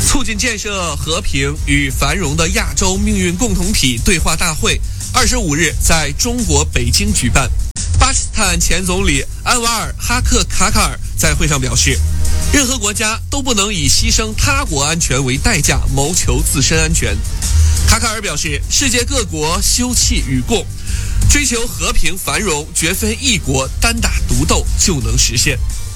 促进建设和平与繁荣的亚洲命运共同体对话大会25日在中国北京举办。巴基斯坦前总理安瓦尔·哈克卡卡尔在会上表示，任何国家都不能以牺牲他国安全为代价谋求自身安全。卡卡尔表示，世界各国休戚与共，追求和平繁荣绝非一国单打独斗就能实现。